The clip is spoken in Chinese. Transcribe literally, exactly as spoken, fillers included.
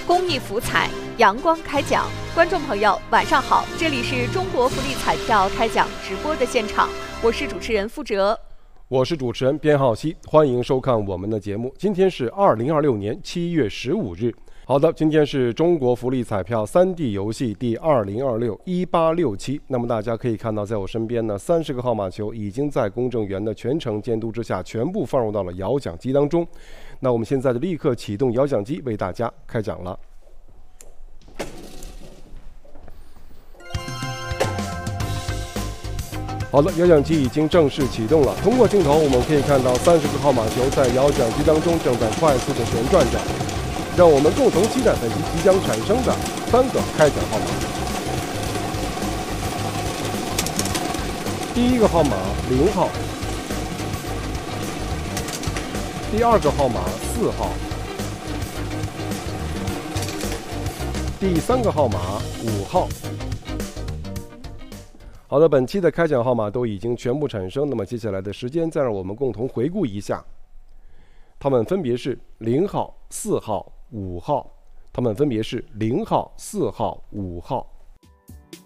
公益福彩，阳光开奖。观众朋友，晚上好，这里是中国福利彩票开奖直播的现场，我是主持人付哲， 我是主持人边浩熙，欢迎收看我们的节目。今天是二零二六年七月十五日。好的，今天是中国福利彩票 三 D 游戏第二零二六一八六七。那么大家可以看到，在我身边呢，三十个号码球已经在公证员的全程监督之下，全部放入到了摇奖机当中。那我们现在就立刻启动摇奖机，为大家开奖了。好的，摇奖机已经正式启动了。通过镜头我们可以看到，三十个号码球在摇奖机当中正在快速的旋转着。让我们共同期待本期即将产生的三个开奖号码。第一个号码零号，第二个号码四号，第三个号码五号。好的，本期的开奖号码都已经全部产生，那么接下来的时间再让我们共同回顾一下，它们分别是零号、四号、五号，它们分别是零号、四号、五号。